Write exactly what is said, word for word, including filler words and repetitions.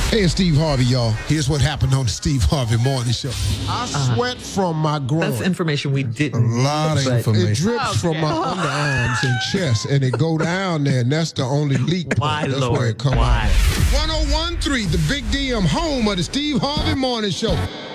Hey, it's Steve Harvey, y'all. Here's what happened on the Steve Harvey Morning Show. I uh, sweat from my groin. That's information we didn't. A lot of information. It drips okay. from my underarms and chest, and it go down there, and that's the only leak. Why, that's Lord? Where it come Why? out. one oh one point three, the Big D M, home of the Steve Harvey Morning Show.